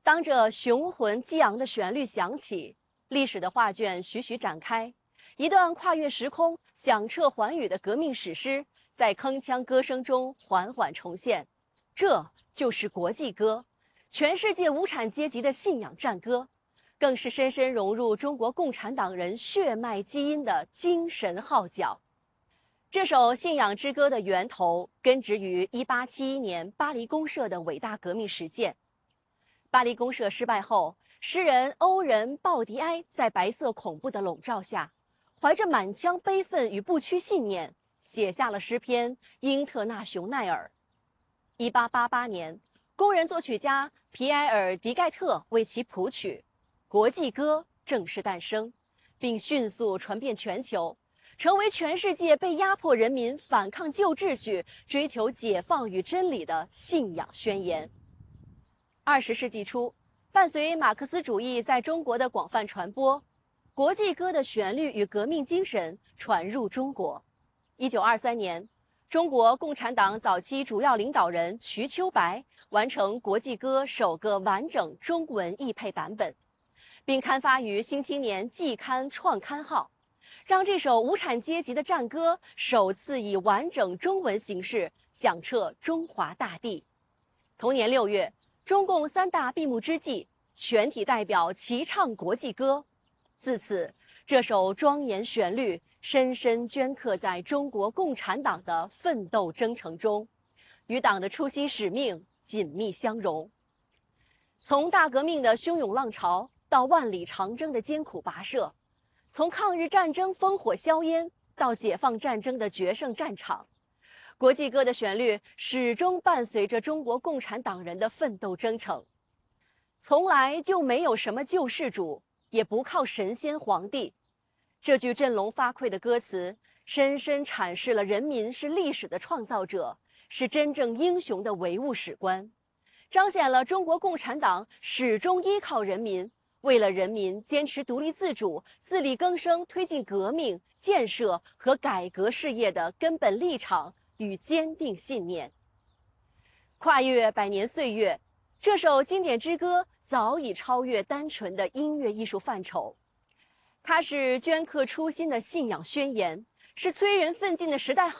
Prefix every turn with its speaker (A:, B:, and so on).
A: 当这雄浑激昂的旋律响起，历史的画卷徐徐展开，一段跨越时空、响彻寰宇的革命史诗，在铿锵歌声中缓缓重现。这就是国际歌，全世界无产阶级的信仰战歌，更是深深融入中国共产党人血脉基因的精神号角。这首信仰之歌的源头根植于1871年巴黎公社的伟大革命实践。巴黎公社失败后，诗人欧仁·鲍迪埃在白色恐怖的笼罩下，怀着满腔悲愤与不屈信念，写下了诗篇《英特纳雄奈尔》。1888年，工人作曲家皮埃尔·迪盖特为其谱曲，国际歌正式诞生，并迅速传遍全球，成为全世界被压迫人民反抗旧秩序、追求解放与真理的信仰宣言。20世纪初，伴随马克思主义在中国的广泛传播，国际歌的旋律与革命精神传入中国。1923年，中国共产党早期主要领导人瞿秋白完成国际歌首个完整中文译配版本，并刊发于《新青年季刊》创刊号，让这首无产阶级的战歌首次以完整中文形式响彻中华大地。同年6月，中共3大闭幕之际，全体代表齐唱国际歌。自此，这首庄严旋律深深镌刻在中国共产党的奋斗征程中，与党的初心使命紧密相融。从大革命的汹涌浪潮到万里长征的艰苦跋涉，从抗日战争烽火硝烟到解放战争的决胜战场，国际歌的旋律始终伴随着中国共产党人的奋斗征程。从来就没有什么救世主，也不靠神仙皇帝。这句振聋发聩的歌词，深深阐释了人民是历史的创造者，是真正英雄的唯物史观，彰显了中国共产党始终依靠人民，为了人民坚持独立自主、自力更生推进革命、建设和改革事业的根本立场与坚定信念。跨越100年岁月，这首经典之歌早已超越单纯的音乐艺术范畴，它是镌刻初心的信仰宣言，是催人奋进的时代